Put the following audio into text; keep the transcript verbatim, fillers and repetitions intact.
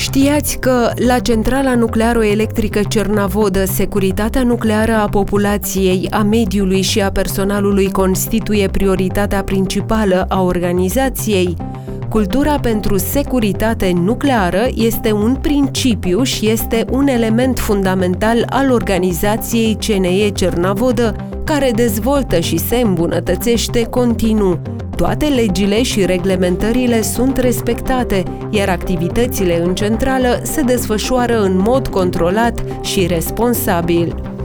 Știați că la centrala nuclearo-electrică Cernavodă, securitatea nucleară a populației, a mediului și a personalului constituie prioritatea principală a organizației? Cultura pentru securitate nucleară este un principiu și este un element fundamental al organizației C N E Cernavodă, care dezvoltă și se îmbunătățește continuu. Toate legile și reglementările sunt respectate, iar activitățile în centrală se desfășoară în mod controlat și responsabil.